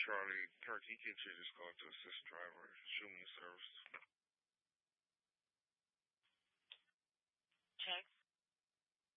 Charlie, Turkey, get you just called to assist driver, assuming service.